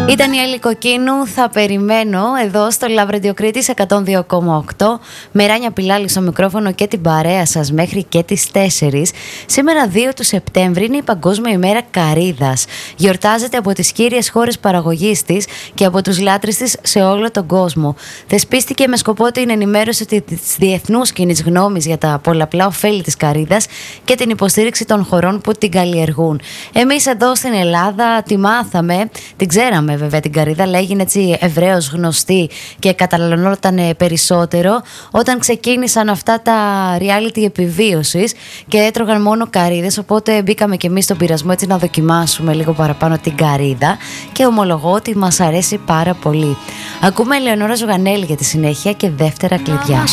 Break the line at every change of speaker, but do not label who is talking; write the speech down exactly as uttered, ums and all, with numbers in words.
Ήταν η Έλλη Κοκκίνου, θα περιμένω, εδώ στο Love Radio Κρήτης εκατόν δύο κόμμα οκτώ. Με Ράνια Πιλάλη στο μικρόφωνο και την παρέα σας μέχρι και τις τέσσερις. Σήμερα δύο του Σεπτέμβρη είναι η Παγκόσμια ημέρα Καρύδας. Γιορτάζεται από τις κύριες χώρες παραγωγής της και από τους λάτρεις της σε όλο τον κόσμο. Θεσπίστηκε με σκοπό την ενημέρωση της διεθνούς κοινής γνώμης για τα πολλαπλά ωφέλη της καρύδας και την υποστήριξη των χωρών που την καλλιεργούν. Εμείς εδώ στην Ελλάδα τη μάθαμε, την ξέραμε βέβαια την καρύδα, αλλά έγινε έτσι ευρέως γνωστή και καταναλωνόταν περισσότερο όταν ξεκίνησαν αυτά τα reality επιβίωσης και έτρωγαν μόνο καρύδες, οπότε μπήκαμε και εμείς στον πειρασμό έτσι να δοκιμάσουμε λίγο παραπάνω την καρύδα και ομολογώ ότι μας αρέσει πάρα πολύ. Ακούμε Ελεονόρα Ζουγανέλη για τη συνέχεια και δεύτερα κλειδιά.